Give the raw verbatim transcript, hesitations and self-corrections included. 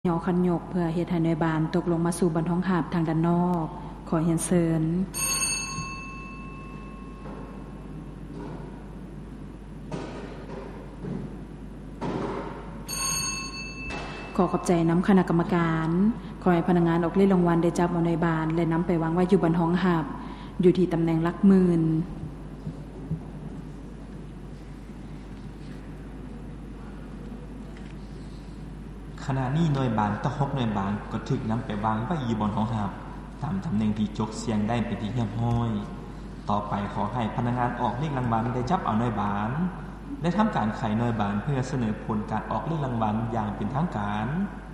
ยอคันยกเพื่อเฮ็ดให้หน่วยบานตกลงมาสู่บนท้องหาบทางด้านนอก ขอเรียนเชิญขอขอบใจน้ำคณะกรรมการ ขอให้พนักงานออกเล่นรางวัลได้จับเอาหน่วยบานและนำไปวางไว้อยู่บนท้องหาบอยู่ที่ตำแหน่งหลักหมื่นขณะนี้หน่วยบานตะหกหน่วยบานก็ถึกนำไปวางไว้อยู่บนห้องหับตามตำแหน่งที่จกเสียงได้เป็นที่เรียบร้อยต่อไปขอให้พนักงานออกเลขรางวัลได้จับเอาหน่วยบานและทำการไขหน่วยบานเพื่อเสนอผลการออกเลขรางวัลอย่างเป็นทางการ